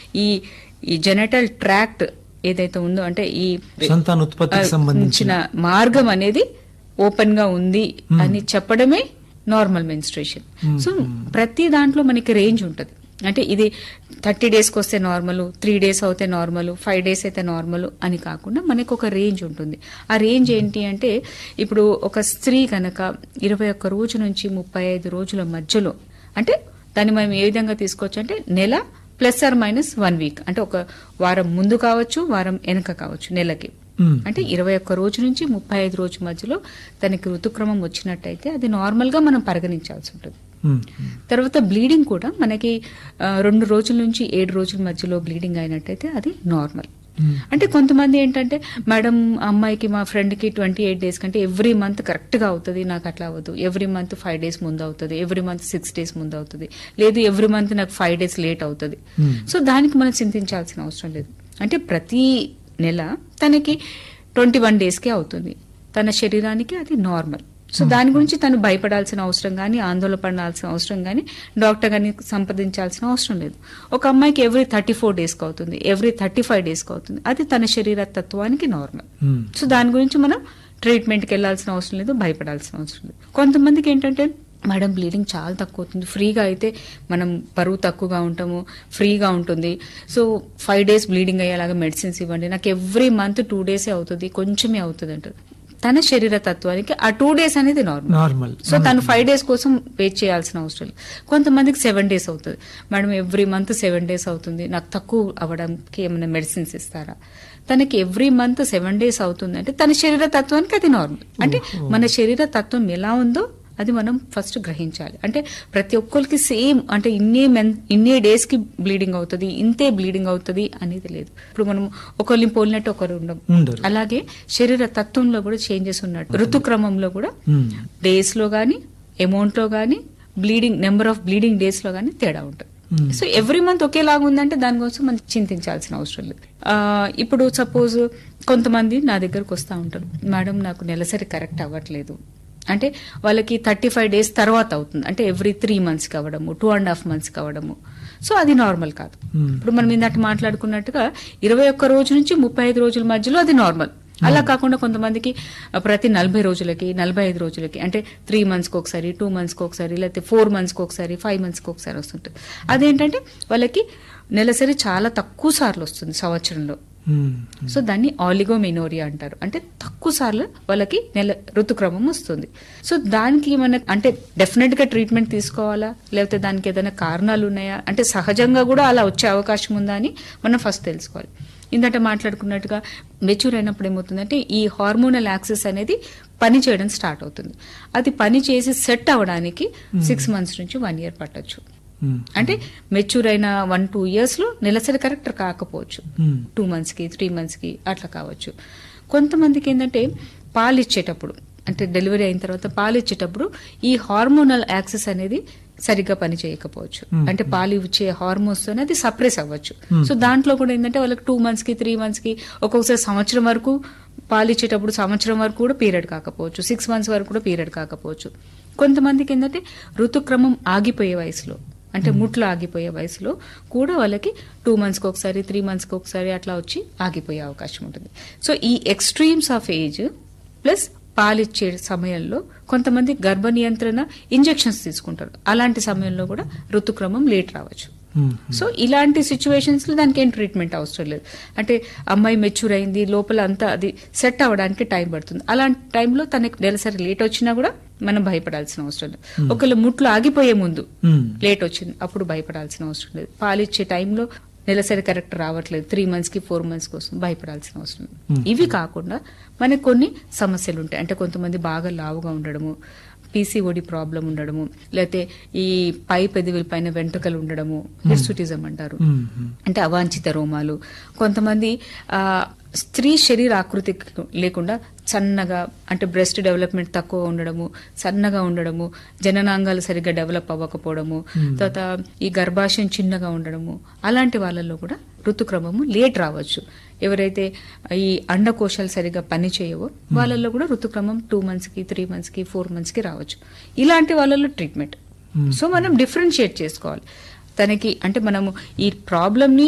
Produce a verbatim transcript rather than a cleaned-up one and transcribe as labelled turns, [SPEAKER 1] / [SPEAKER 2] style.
[SPEAKER 1] ఈ ఈ genital tract ఏదైతే ఉందో అంటే ఈ
[SPEAKER 2] సంతానోత్పత్తికి సంబంధించిన
[SPEAKER 1] మార్గం అనేది ఓపెన్ గా ఉంది అని చెప్పడమే నార్మల్ మెన్స్ట్రుయేషన్. సో ప్రతి దాంట్లో మనకి రేంజ్ ఉంటది. అంటే ఇది థర్టీ డేస్కి వస్తే నార్మల్, త్రీ డేస్ అయితే నార్మల్, ఫైవ్ డేస్ అయితే నార్మల్ అని కాకుండా మనకు ఒక రేంజ్ ఉంటుంది. ఆ రేంజ్ ఏంటి అంటే ఇప్పుడు ఒక స్త్రీ కనుక ఇరవై ఒక్క రోజు నుంచి ముప్పై ఐదు రోజుల మధ్యలో, అంటే దాన్ని మనం ఏ విధంగా తీసుకోవచ్చు అంటే నెల plus are minus one week, అంటే ఒక వారం ముందు కావచ్చు, వారం వెనక కావచ్చు నెలకి. అంటే ఇరవై ఒక్క రోజు నుంచి ముప్పై ఐదు రోజు మధ్యలో తనకి ఋతుక్రమం వచ్చినట్టయితే అది నార్మల్ గా మనం పరిగణించాల్సి ఉంటుంది. తర్వాత బ్లీడింగ్ కూడా మనకి రెండు రోజుల నుంచి ఏడు రోజుల మధ్యలో బ్లీడింగ్ అయినట్టయితే అది నార్మల్. అంటే కొంతమంది ఏంటంటే మేడం అమ్మాయికి మా ఫ్రెండ్ కి ట్వంటీ ఎయిట్ డేస్ కంటే ఎవ్రీ మంత్ కరెక్ట్ గా అవుతుంది, నాకు అట్లా అవ్వదు, ఎవ్రీ మంత్ ఫైవ్ డేస్ ముందు అవుతుంది, ఎవ్రీ మంత్ సిక్స్ డేస్ ముందు అవుతుంది, లేదు ఎవ్రీ మంత్ నాకు ఫైవ్ డేస్ లేట్ అవుతుంది. సో దానికి మనం చింతించాల్సిన అవసరం లేదు. అంటే ప్రతి నెల తనకి ట్వంటీ వన్ డేస్ కి అవుతుంది, తన శరీరానికి అది నార్మల్. సో దాని గురించి తను భయపడాల్సిన అవసరం కానీ, ఆందోళన పడాల్సిన అవసరం కానీ, డాక్టర్ గారిని సంప్రదించాల్సిన అవసరం లేదు. ఒక అమ్మాయికి ఎవ్రీ థర్టీ ఫోర్ డేస్ కి అవుతుంది, ఎవ్రీ థర్టీ ఫైవ్ డేస్ కి అవుతుంది, అది తన శరీర తత్వానికి నార్మల్. సో దాని గురించి మనం ట్రీట్మెంట్ కి వెళ్లాల్సిన అవసరం లేదు, భయపడాల్సిన అవసరం లేదు. కొంతమందికి ఏంటంటే మేడం బ్లీడింగ్ చాలా తక్కువ అవుతుంది, ఫ్రీగా అయితే మనం బరువు తక్కువగా ఉంటాము, ఫ్రీగా ఉంటుంది, సో ఫైవ్ డేస్ బ్లీడింగ్ అయ్యేలాగా మెడిసిన్స్ ఇవ్వండి, నాకు ఎవ్రీ మంత్ టూ డేసే అవుతుంది, కొంచెమే అవుతుంది అంటారు. తన శరీర తత్వానికి ఆ టూ డేస్ అనేది నార్మల్ నార్మల్ సో తను ఫైవ్ డేస్ కోసం వెయిట్ చేయాల్సిన అవసరం లేదు. కొంతమందికి సెవెన్ డేస్ అవుతుంది, madam every month seven days అవుతుంది, నాకు తక్కువ అవ్వడానికి ఏమైనా మెడిసిన్స్ ఇస్తారా? తనకి ఎవ్రీ మంత్ సెవెన్ డేస్ అవుతుంది అంటే తన శరీర తత్వానికి అది నార్మల్. అంటే మన శరీర తత్వం ఎలా ఉందో అది మనం ఫస్ట్ గ్రహించాలి. అంటే ప్రతి ఒక్కరికి సేమ్ అంటే ఇన్నే మెన్ ఇన్నే డేస్ కి బ్లీడింగ్ అవుతుంది, ఇంతే బ్లీడింగ్ అవుతుంది అనేది లేదు. ఇప్పుడు మనం ఒకరిని పోలినట్టు ఒకరు ఉండం, అలాగే శరీర తత్వంలో కూడా చేంజెస్ ఉన్నట్టు ఋతుక్రమంలో కూడా డేస్ లో గానీ, అమౌంట్ లో గానీ, bleeding number of bleeding days లో గానీ తేడా ఉంటుంది. సో ఎవ్రీ మంత్ ఒకేలాగా ఉందంటే దానికోసం మనం చింతించాల్సిన అవసరం లేదు. ఇప్పుడు సపోజ్ కొంతమంది నా దగ్గరకు వస్తూ ఉంటారు, మేడం నాకు నెలసరి కరెక్ట్ అవ్వట్లేదు అంటే వాళ్ళకి థర్టీ ఫైవ్ డేస్ తర్వాత అవుతుంది, అంటే ఎవ్రీ త్రీ మంత్స్ కి అవ్వడము, టూ అండ్ హాఫ్ మంత్స్ కి అవ్వడము. సో అది నార్మల్ కాదు. ఇప్పుడు మనం ఇందాక మాట్లాడుకున్నట్టుగా ఇరవై ఒక్క రోజు నుంచి ముప్పై ఐదు రోజుల మధ్యలో అది నార్మల్. అలా కాకుండా కొంతమందికి ప్రతి నలభై రోజులకి, నలభై ఐదు రోజులకి, అంటే త్రీ మంత్స్ కి ఒకసారి, టూ మంత్స్ కి ఒకసారి, లేకపోతే ఫోర్ మంత్స్ కి ఒకసారి, ఫైవ్ మంత్స్ కి ఒకసారి వస్తుంటుంది. అదేంటంటే వాళ్ళకి నెలసరి చాలా తక్కువ సార్లు వస్తుంది సంవత్సరంలో. సో దాన్ని ఆలిగోమెనోరియా అంటారు, అంటే తక్కువ సార్లు వాళ్ళకి నెల ఋతుక్రమం వస్తుంది. సో దానికి మన అంటే డెఫినెట్ గా ట్రీట్మెంట్ తీసుకోవాలా, లేకపోతే దానికి ఏదైనా కారణాలు ఉన్నాయా, అంటే సహజంగా కూడా అలా వచ్చే అవకాశం ఉందా అని మనం ఫస్ట్ తెలుసుకోవాలి. ఇందట మాట్లాడుకున్నట్టుగా మెచ్యూర్ అయినప్పుడు ఏమవుతుందంటే ఈ హార్మోనల్ యాక్సెస్ అనేది పని చేయడం స్టార్ట్ అవుతుంది. అది పని చేసి సెట్ అవ్వడానికి సిక్స్ మంత్స్ నుంచి వన్ ఇయర్ పట్టొచ్చు. అంటే మెచ్యూర్ అయిన వన్ టూ ఇయర్స్ లో నెలసరి కరెక్ట్ కాకపోవచ్చు, టూ మంత్స్ కి, త్రీ మంత్స్ కి అట్లా కావచ్చు. కొంతమందికి ఏంటంటే పాలు ఇచ్చేటప్పుడు, అంటే డెలివరీ అయిన తర్వాత పాలు ఇచ్చేటప్పుడు ఈ హార్మోనల్ యాక్సెస్ అనేది సరిగ్గా పని చేయకపోవచ్చు, అంటే పాలు ఇచ్చే హార్మోన్స్ తో అది సప్రెస్ అవ్వచ్చు. సో దాంట్లో కూడా ఏంటంటే వాళ్ళకి టూ మంత్స్ కి, త్రీ మంత్స్ కి, ఒక్కొక్కసారి సంవత్సరం వరకు పాలు ఇచ్చేటప్పుడు సంవత్సరం వరకు కూడా పీరియడ్ కాకపోవచ్చు, సిక్స్ మంత్స్ వరకు కూడా పీరియడ్ కాకపోవచ్చు. కొంతమందికి ఏంటంటే ఋతుక్రమం ఆగిపోయే వయసులో, అంటే ముట్లు ఆగిపోయే వయసులో కూడా వాళ్ళకి టూ మంత్స్కి ఒకసారి, త్రీ మంత్స్కి ఒకసారి అట్లా వచ్చి ఆగిపోయే అవకాశం ఉంటుంది. సో ఈ ఎక్స్ట్రీమ్స్ ఆఫ్ ఏజ్ ప్లస్ పాలిచ్చే సమయంలో కొంతమంది గర్భ నియంత్రణ ఇంజెక్షన్స్ తీసుకుంటారు, అలాంటి సమయంలో కూడా ఋతుక్రమం లేట్ రావచ్చు. సో ఇలాంటి సిచ్యువేషన్స్ లో దానికి ఏం ట్రీట్మెంట్ అవసరం లేదు. అంటే అమ్మాయి మెచ్యూర్ అయింది, లోపల అంతా అది సెట్ అవ్వడానికి టైం పడుతుంది. అలాంటి టైంలో తనకి నెలసరి లేట్ వచ్చినా కూడా మనం భయపడాల్సిన అవసరం లేదు. ఒకవేళ ముట్లు ఆగిపోయే ముందు లేట్ వచ్చింది అప్పుడు భయపడాల్సిన అవసరం లేదు. పాలిచ్చే టైంలో నెలసరి కరెక్ట్ రావట్లేదు, త్రీ మంత్స్ కి, ఫోర్ మంత్స్ కోసం భయపడాల్సిన అవసరం లేదు. ఇవి కాకుండా మనకు కొన్ని సమస్యలు ఉంటాయి. అంటే కొంతమంది బాగా లావుగా ఉండడము, పీసీఓడి ప్రాబ్లం ఉండడము, లేకపోతే ఈ పై పెదవుల పైన వెంట్రుకలు ఉండడము, హిర్సుటిజం అంటారు, అంటే అవాంఛిత రోమాలు. కొంతమంది ఆ స్త్రీ శరీర ఆకృతి లేకుండా సన్నగా, అంటే బ్రెస్ట్ డెవలప్మెంట్ తక్కువ ఉండడము, సన్నగా ఉండడము, జననాంగాలు సరిగ్గా డెవలప్ అవ్వకపోవడము, తర్వాత ఈ గర్భాశయం చిన్నగా ఉండడము, అలాంటి వాళ్ళల్లో కూడా ఋతుక్రమము లేట్ రావచ్చు. ఎవరైతే ఈ అండకోశాలు సరిగ్గా పని చేయవో వాళ్ళల్లో కూడా ఋతుక్రమం టూ మంత్స్ కి, త్రీ మంత్స్ కి, ఫోర్ మంత్స్ కి రావచ్చు. ఇలాంటి వాళ్ళలో ట్రీట్మెంట్. సో మనం డిఫరెన్షియేట్ చేసుకోవాలి తనకి, అంటే మనము ఈ ప్రాబ్లమ్ ని